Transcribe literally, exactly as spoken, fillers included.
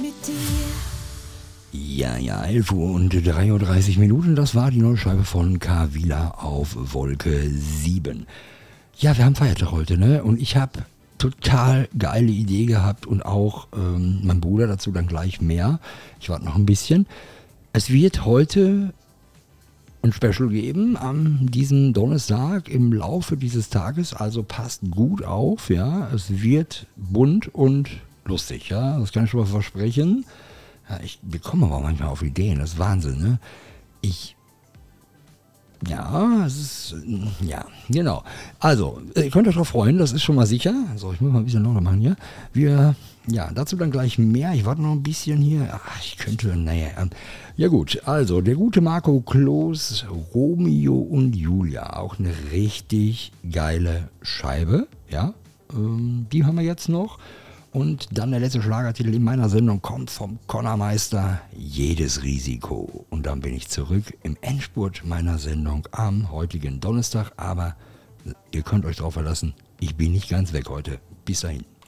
mit dir. Ja, ja, elf Uhr und dreiunddreißig Minuten, das war die neue Scheibe von Kavila auf Wolke sieben. Ja, wir haben Feiertag heute, ne? Und ich habe total geile Idee gehabt und auch ähm, mein Bruder dazu dann gleich mehr. Ich warte noch ein bisschen. Es wird heute ein Special geben an diesem Donnerstag im Laufe dieses Tages, also passt gut auf, ja. Es wird bunt und lustig, ja. Das kann ich schon mal versprechen. Ja, ich bekomme aber manchmal auf Ideen, das ist Wahnsinn, ne? Ich, ja, es ist, ja, genau. Also, ihr könnt euch darauf freuen, das ist schon mal sicher. So, ich muss mal ein bisschen lauter machen hier. Wir, ja, dazu dann gleich mehr. Ich warte noch ein bisschen hier. Ach, ich könnte, naja. Ja gut, also, der gute Marco Kloß, Romeo und Julia, auch eine richtig geile Scheibe, ja. Ähm, die haben wir jetzt noch. Und dann der letzte Schlagertitel in meiner Sendung kommt vom Connermeister, Jedes Risiko. Und dann bin ich zurück im Endspurt meiner Sendung am heutigen Donnerstag. Aber ihr könnt euch drauf verlassen, ich bin nicht ganz weg heute. Bis dahin.